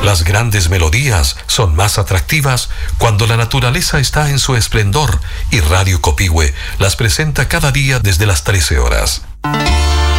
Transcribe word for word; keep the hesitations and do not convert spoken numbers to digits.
Las grandes melodías son más atractivas cuando la naturaleza está en su esplendor, y Radio Copihue las presenta cada día desde las trece horas.